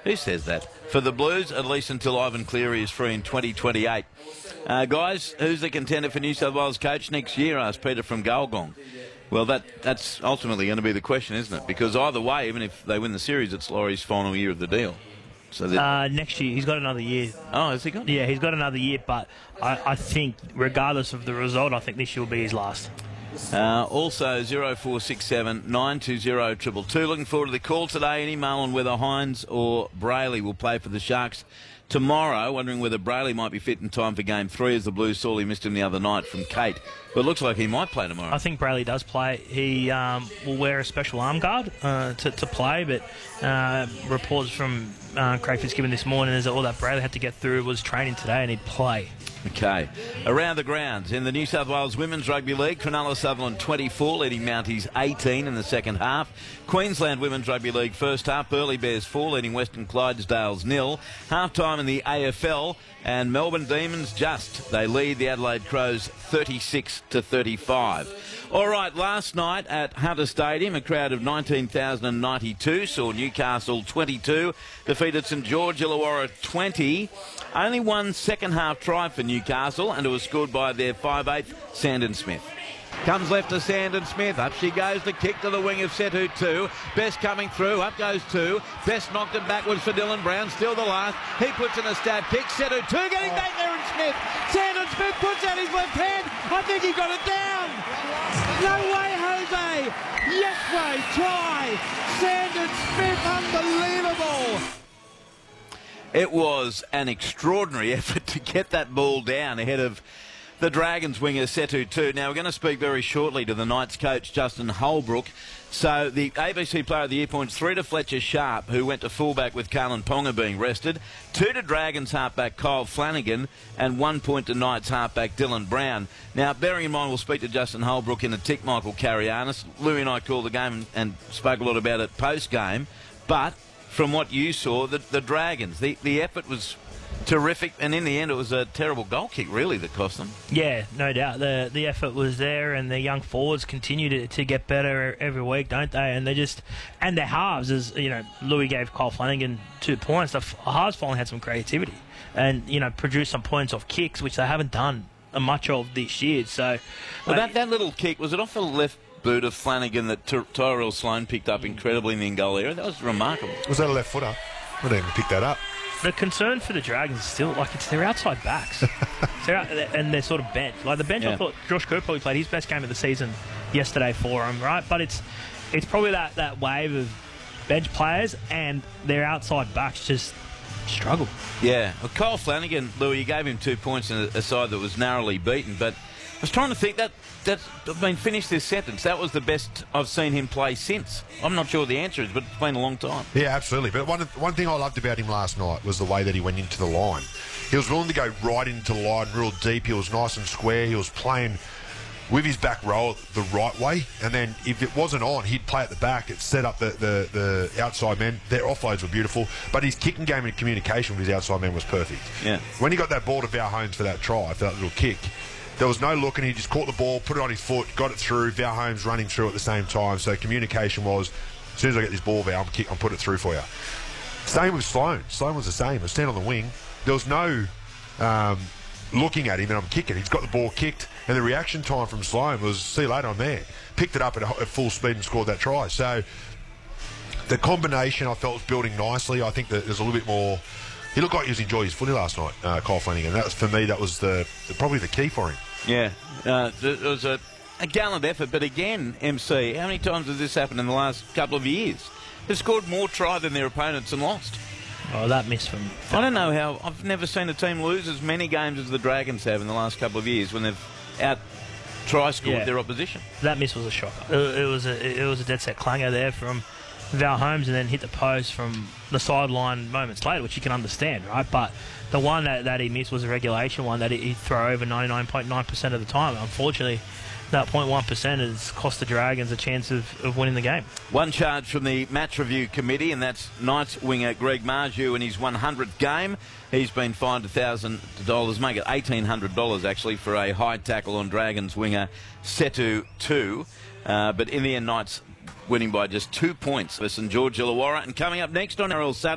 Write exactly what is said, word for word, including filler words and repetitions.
Who says that? For the Blues, at least until Ivan Cleary is free in twenty twenty-eight. Uh, guys, who's the contender for New South Wales coach next year? Asked Peter from Galgong. Well, that that's ultimately going to be the question, isn't it? Because either way, even if they win the series, it's Laurie's final year of the deal. So uh, next year, he's got another year. Oh, has he got? Yeah, he's got another year, but I, I think, regardless of the result, I think this year will be his last. Uh, also, zero four six seven nine two zero two two two. Looking forward to the call today. Any mail on whether Hines or Brayley will play for the Sharks tomorrow. Wondering whether Brayley might be fit in time for game three, as the Blues sorely missed him the other night from Kate. But it looks like he might play tomorrow. I think Brayley does play. He um, will wear a special arm guard uh, to, to play, but uh, reports from uh, Craig Fitzgibbon this morning is that all that Brayley had to get through was training today and he'd play. Okay. Around the grounds, in the New South Wales Women's Rugby League, Cronulla Sutherland twenty-four, leading Mounties eighteen in the second half. Queensland Women's Rugby League first half, Burleigh Bears four, leading Western Clydesdales nil. Half-time in the A F L, and Melbourne Demons just. They lead the Adelaide Crows thirty-six to thirty-five. All right, last night at Hunter Stadium, a crowd of nineteen thousand ninety-two saw Newcastle twenty-two, defeated St George Illawarra twenty. Only one second-half try for Newcastle, and it was scored by their five eighth, Sandon Smith. Comes left to Sandon Smith. Up she goes to kick to the wing of Setu two. Best coming through. Up goes two. Best knocked it backwards for Dylan Brown. Still the last. He puts in a stab kick. Setu two getting back there, and Smith. Sandon Smith puts out his left hand. I think he got it down. No way, Jose. Yes way. Try. Sandon Smith. Unbelievable. It was an extraordinary effort to get that ball down ahead of the Dragons winger Setu two. Now, we're going to speak very shortly to the Knights coach, Justin Holbrook. So, the A B C Player of the Year points three to Fletcher Sharp, who went to fullback with Carlin Ponga being rested, two to Dragons halfback Kyle Flanagan, and one point to Knights halfback Dylan Brown. Now, bearing in mind, we'll speak to Justin Holbrook in a tick, Michael Carianis. Louis and I called the game and, and spoke a lot about it post-game, but from what you saw, the, the Dragons, the, the effort was terrific, and in the end it was a terrible goal kick really that cost them. Yeah, no doubt. The the effort was there, and the young forwards continue to, to get better every week, don't they? And they just, and their halves, as you know, Louis gave Kyle Flanagan two points. The halves finally had some creativity and, you know, produced some points off kicks, which they haven't done much of this year. So well, that, that little kick, was it off the left boot of Flanagan that Ty- Tyrell Sloan picked up incredibly in the in-goal area? That was remarkable. Was that a left footer? I didn't even pick that up. The concern for the Dragons is still, like, it's their outside backs. they're out, and they're sort of bench. Like, the bench, yeah. I thought Josh Cooper probably played his best game of the season yesterday for him, right? But it's it's probably that, that wave of bench players, and their outside backs just struggle. Yeah. Well, Kyle Flanagan, Louis, you gave him two points in a, a side that was narrowly beaten, but I was trying to think that, that, I mean, finish this sentence. That was the best I've seen him play since. I'm not sure what the answer is, but it's been a long time. Yeah, absolutely. But one one thing I loved about him last night was the way that he went into the line. He was willing to go right into the line, real deep. He was nice and square. He was playing with his back row the right way. And then if it wasn't on, he'd play at the back. It set up the, the, the outside men. Their offloads were beautiful. But his kicking game and communication with his outside men was perfect. Yeah. When he got that ball to Val Holmes for that try, for that little kick, there was no looking. He just caught the ball, put it on his foot, got it through. Val Holmes running through at the same time. So communication was, as soon as I get this ball, Val, I'm kick, I'll put it through for you. Same with Sloan. Sloan was the same. I stand on the wing. There was no um, looking at him and I'm kicking. He's got the ball kicked, and the reaction time from Sloan was, see you later, I'm there. Picked it up at, at full speed and scored that try. So the combination I felt was building nicely. I think that there's a little bit more. He looked like he was enjoying his footy last night, uh, Kyle Flanagan. That was, for me, that was the, the probably the key for him. Yeah, uh, it was a, a gallant effort, but again, M C, how many times has this happened in the last couple of years? They've scored more try than their opponents and lost. Oh, that miss from... I don't know how... I've never seen a team lose as many games as the Dragons have in the last couple of years when they've out try scored yeah. their opposition. That miss was a shocker. It, it was a it was a dead set clanger there from Val Holmes, and then hit the post from the sideline moments later, which you can understand, right? But the one that, that he missed was a regulation one that he, he'd throw over ninety-nine point nine percent of the time. Unfortunately, that zero point one percent has cost the Dragons a chance of, of winning the game. One charge from the match review committee, and that's Knights winger Greg Marju in his one hundredth game. He's been fined one thousand dollars, make it eighteen hundred dollars actually, for a high tackle on Dragons winger Setu two. Uh, but in the end, Knights winning by just two points for St George Illawarra. And coming up next on R L Saturday,